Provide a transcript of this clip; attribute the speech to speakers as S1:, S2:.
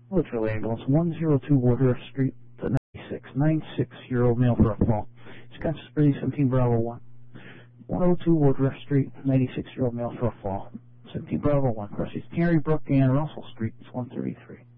S1: Litchfield Ambulance, 102 Woodruff Street, to 96-year-old male for a fall. Scotch Springs, 17 Bravo 1. 102 Woodruff Street, 96-year-old male for a fall. 17 Bravo 1. Crosses Canary Brook and Russell Street, 133.